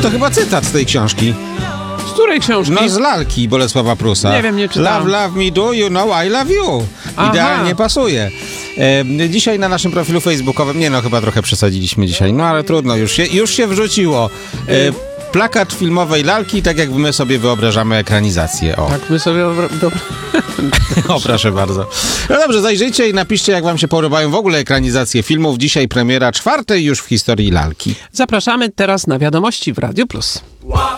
To chyba cytat z tej książki. Z której książki? No z lalki Bolesława Prusa. Nie wiem, nie czytałem. Love me do, you know I love you. Aha. Idealnie pasuje. Dzisiaj na naszym profilu facebookowym, chyba trochę przesadziliśmy dzisiaj, no ale trudno, już się wrzuciło. Plakat filmowej lalki, tak jak my sobie wyobrażamy ekranizację. O. Tak, my sobie... O, proszę bardzo. No dobrze, zajrzyjcie i napiszcie, jak wam się podobają w ogóle ekranizacje filmów. Dzisiaj premiera 4. już w historii lalki. Zapraszamy teraz na wiadomości w Radio Plus.